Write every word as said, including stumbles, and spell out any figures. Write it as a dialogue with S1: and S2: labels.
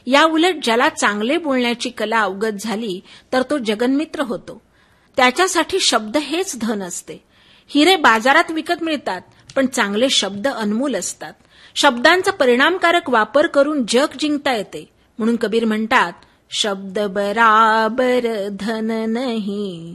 S1: या उलट ज्याला चांगले बोलण्याची कला अवगत झाली तर तो जगन्मित्र होतो. त्याच्यासाठी शब्द हेच धन असते. हिरे बाजारात विकत मिळतात, पण चांगले शब्द अनमोल असतात. शब्दांचा परिणामकारक वापर करून जग जिंकता येते. म्हणून कबीर म्हणतात, शब्द बराबर धन नहीं,